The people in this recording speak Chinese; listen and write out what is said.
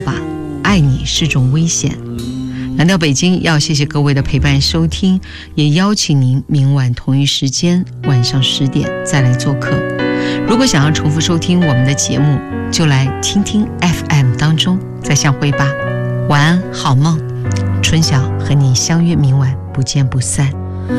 法，爱你是种危险。来到北京，要谢谢各位的陪伴收听，也邀请您明晚同一时间晚上10点再来做客。如果想要重复收听我们的节目，就来听听 FM 当中再相会吧。晚安，好梦，春晓和你相约明晚，不见不散。